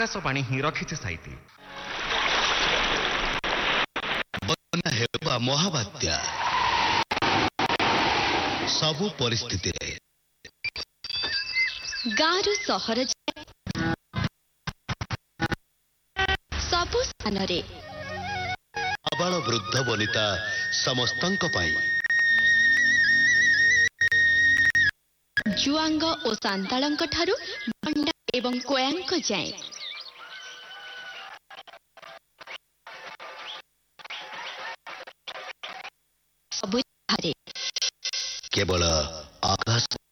ଆକାଶବାଣୀ ହିଁ ରଖିଛି ସାଇତି। ବନ୍ୟା ହେଉ ବା ମହାବାତ୍ୟା, ସବୁ ପରିସ୍ଥିତିରେ ଗାଁରୁ ସହର ଯାଏ ସବୁ ସ୍ଥାନରେ ଆବାଳ ବୃଦ୍ଧ ବନିତା ସମସ୍ତଙ୍କ ପାଇଁ ଜୁଆଙ୍ଗ ଓ ସାନ୍ତାଳଙ୍କ ଠାରୁ ବଣ୍ଡା ଏବଂ କୋୟାଙ୍କ ଯାଏଁ ସବୁ କେବଳ ଆକାଶ